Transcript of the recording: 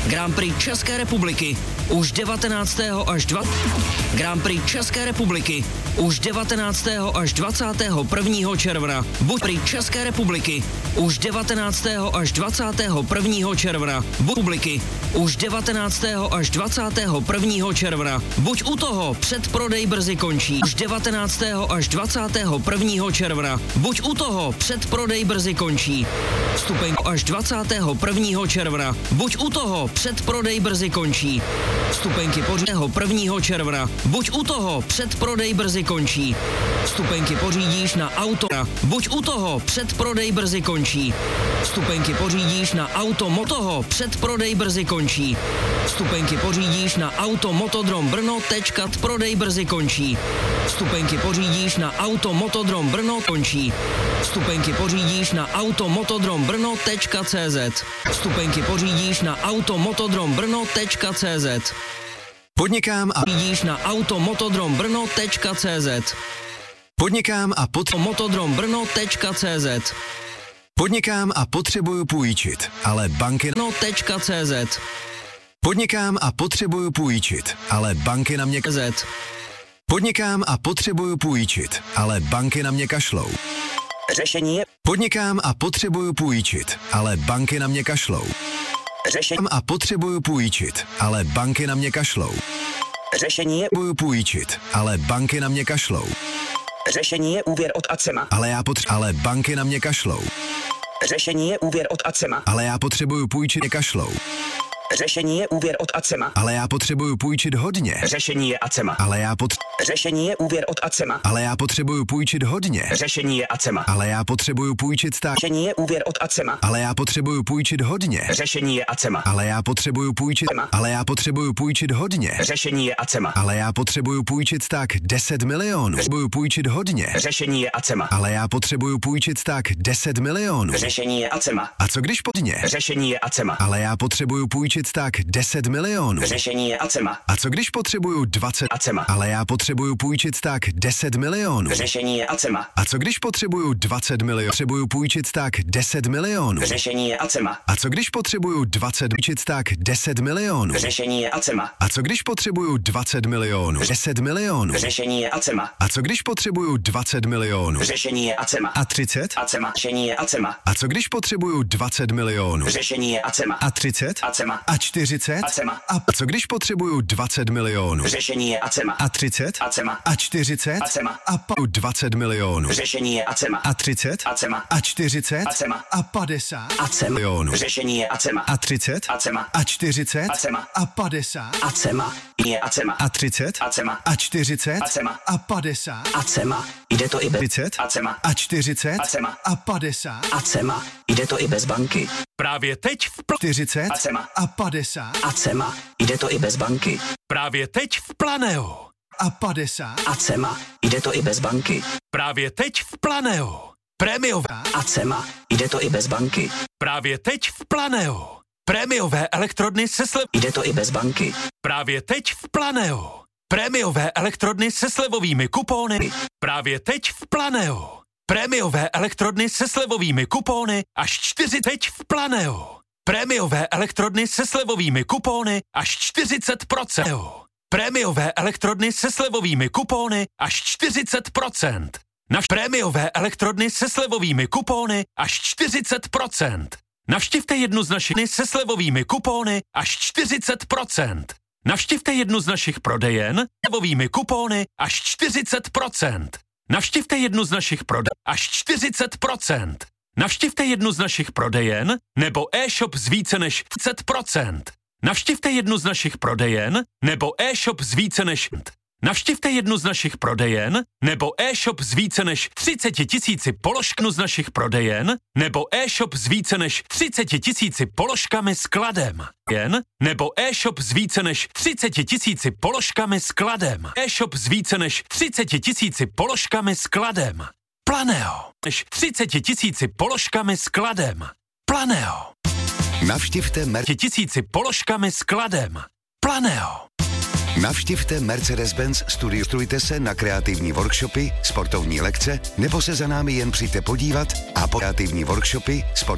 Grand Prix České republiky už 19. až 20. Grand Prix České republiky už 19. až 21. června. Buď Prix České republiky už 19. až 21. června. Buď publiky už 19. až 21. června. Buď u toho, předprodej brzy končí. Už 19. až 21. června. Buď u toho, předprodej brzy končí. Vstupenky až 21. června. Buď u toho, předprodej brzy končí. Vstupenky pořídíš 1. června. Buď u toho, předprodej brzy končí. Vstupenky pořídíš na auto. Buď u toho, předprodej brzy končí. Vstupenky pořídíš na auto Motoho, předprodej brzy končí. Vstupenky pořídíš na auto Motodrom Brno, prodej brzy končí. Vstupenky pořídíš na auto Motodrom Brno končí. Vstupenky pořídíš na auto Motodrom Brno.cz. Vstupenky pořídíš na auto Motodrom Brno.cz. Podnikám a pořídíš na auto Motodrom Brno.cz. Podnikám a Motodrom Brno.cz. Podnikám a potřebuju půjčit, ale banky Brno.cz. Podnikám a potřebuju půjčit, ale banky na mě Podnikám a potřebuju půjčit, ale banky na mě kašlou. Řešení je Podnikám a potřebuju půjčit, ale banky na mě kašlou. řešení A potřebuju půjčit, ale banky na mě kašlou. řešení je Potřebuju půjčit, ale banky na mě kašlou. řešení je úvěr od Acema. Ale banky na mě kašlou. Řešení je úvěr od Acema. Ale já potřebuju půjčit, kašlou. Řešení je úvěr od Acema. Ale já potřebuju půjčit hodně. Řešení je Acema. Řešení je úvěr od Acema. Ale já potřebuju půjčit hodně. Řešení je Acema. Ale já potřebuju půjčit Řešení je úvěr od Acema. Ale já potřebuju půjčit hodně. Řešení je Acema. Ale já potřebuju půjčit. Ale já potřebuju půjčit hodně. Řešení je Acema. Ale já potřebuju půjčit tak 10 milionů. Potřebuju půjčit hodně. Řešení je Acema. Ale já potřebuju půjčit tak 10 milionů. Řešení je Acema. A co když podně? Řešení je Acema. Ale já potřebuju půjčit tak 10 milionů. Řešení je Acema. A co když potřebuju 20? Acema. Ale já potřebuju půjčit tak 10 milionů. Řešení je Acema. A co když potřebuju 20 milionů? Potřebuju půjčit tak 10 milionů. Řešení je Acema. A co když potřebuju 20 půjčit tak 10 milionů? Řešení je Acema. A co když potřebuju 20 milionů? 10 milionů. Řešení je Acema. A co když potřebuju 20 milionů? Řešení je Acema. A 30? Acema. Řešení je Acema. A co když potřebuju 20 milionů? Řešení je Acema. A 30? Acema. A 40? Acema. A co když potřebuju 20 milionů? Řešení je Acema. A 30? Acema. A 40? Acema. A 20 milionů. Řešení je Acema. A 30? Acema. A 40? Acema. A 50? Acema. Milionů. Řešení je Acema. A 30? Acema. A 40? Acema. A 50? Acema. Je Acema. A 30? Acema. A 40? Acema. A 50? Acema. Jde to i bez 30? Acema. A 40? Acema. A 50? Acema. Jde to i bez banky. Právě teď v 40? Acema. A 50? Acema. Jde to i bez banky. Právě teď v Planeo. A 50? Acema. Jde to i bez banky. Právě teď v Planeo. Prémiová. Acema. Jde to i bez banky. Právě teď v Planeo. Prémiové elektrodny se slev. Jde to i bez banky. Právě teď v Planeo. Prémiové elektrodny se slevovými kupóny. Právě teď v Planeo. Prémiové elektrodny se slevovými kupóny až 40 teď v Planeo. Prémiové elektrodny se slevovými kupóny až 40%. Prémiové elektrodny se slevovými kupóny až 40%. Naš prémiové elektrodny se slevovými kupóny až 40%. Navštivte jednu z našich se slevovými kupóny až 40%. Navštivte jednu z našich prodejen slevovými kupóny až 40%. Navštivte jednu z našich prodejen až 40%. Navštivte jednu z našich prodejen nebo e-shop z více než 30%. Navštivte jednu z našich prodejen nebo e-shop z více než Navštivte jednu z našich prodejen nebo e-shop z více než 30 tisíci položků z našich prodejen nebo e-shop z více než 30 tisíci položkami skladem. Nebo e-shop z více než 30 tisíci položkami skladem. E-shop z více než 30 tisíci položkami skladem. Planeo. Než 30 tisíci položkami skladem. Planeo. Navštivte tisíci položkami skladem. Planeo. Navštivte Mercedes-Benz Studio. Strujte se na kreativní workshopy, sportovní lekce, nebo se za námi jen přijďte podívat a kreativní workshopy,